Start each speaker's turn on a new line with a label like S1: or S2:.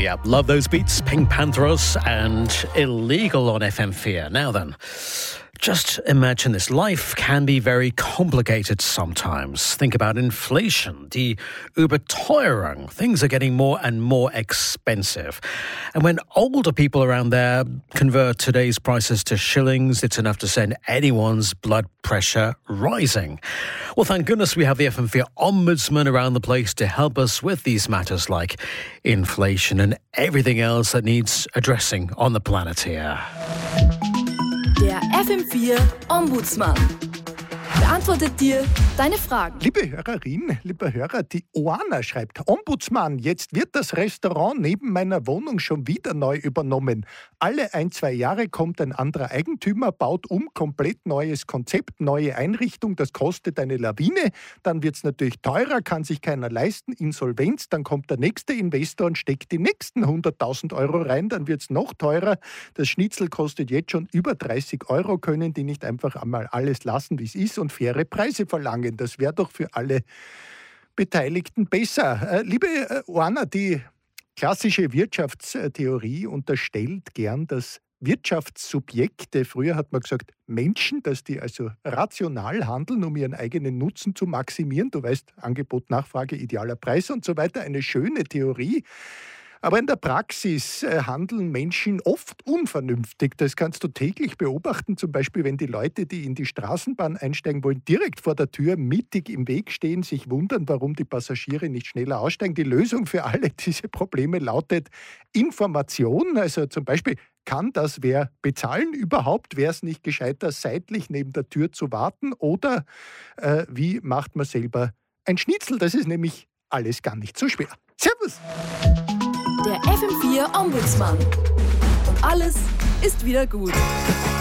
S1: Yep, love those beats. Pink Panthers and Illegal on FM4. Now then, just imagine this. Life can be very complicated sometimes. Think about inflation, die Überteuerung. Things are getting more and more expensive. And when older people around there convert today's prices to shillings, it's enough to send anyone's blood pressure rising. Well, thank goodness we have the FM4 Ombudsman around the place to help us with these matters like inflation and everything else that needs addressing on the planet here.
S2: Der FM4 Ombudsmann beantwortet dir deine Fragen.
S3: Liebe Hörerin, lieber Hörer, die Oana schreibt: Ombudsmann, jetzt wird das Restaurant neben meiner Wohnung schon wieder neu übernommen. Alle 1-2 Jahre kommt ein anderer Eigentümer, baut komplett neues Konzept, neue Einrichtung, das kostet eine Lawine. Dann wird es natürlich teurer, kann sich keiner leisten, Insolvenz. Dann kommt der nächste Investor und steckt die nächsten 100.000 Euro rein, dann wird es noch teurer. Das Schnitzel kostet jetzt schon über 30 Euro. Können die nicht einfach einmal alles lassen, wie es ist und faire Preise verlangen? Das wäre doch für alle Beteiligten besser. Liebe Oana, die klassische Wirtschaftstheorie unterstellt gern, dass Wirtschaftssubjekte, früher hat man gesagt Menschen, dass die also rational handeln, um ihren eigenen Nutzen zu maximieren. Du weißt, Angebot, Nachfrage, idealer Preis und so weiter. Eine schöne Theorie. Aber in der Praxis handeln Menschen oft unvernünftig. Das kannst du täglich beobachten. Zum Beispiel, wenn die Leute, die in die Straßenbahn einsteigen wollen, direkt vor der Tür mittig im Weg stehen, sich wundern, warum die Passagiere nicht schneller aussteigen. Die Lösung für alle diese Probleme lautet Information. Also zum Beispiel, kann das wer bezahlen überhaupt? Wäre es nicht gescheiter, seitlich neben der Tür zu warten? Oder wie macht man selber ein Schnitzel? Das ist nämlich alles gar nicht so schwer. Servus!
S2: Der FM4 Ombudsmann. Und alles ist wieder gut.